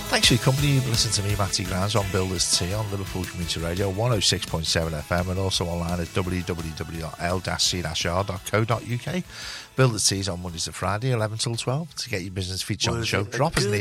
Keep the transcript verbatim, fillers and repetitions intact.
Thanks for your company. You've listened to me, Matty Grimes, on Builders Tea on Liverpool Community Radio, one oh six point seven F M, and also online at w w w dot l c r dot co dot u k. Builders Tea is on Mondays to Friday, eleven till twelve. To get your business featured on the show, drop us an email.